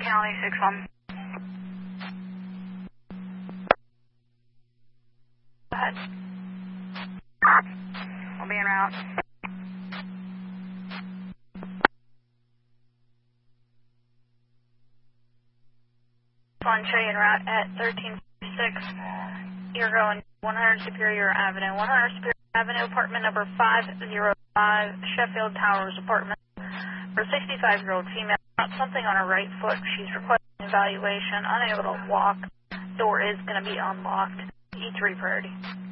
County 6-1. Go ahead. We'll be en route. One, show you en route at 1346. You're going 100 Superior Avenue. 100 Superior Avenue, apartment number 505, Sheffield Towers apartment. For a 65-year-old female, got something on her right foot. She's requesting evaluation, unable to walk. Door is going to be unlocked. E3 priority.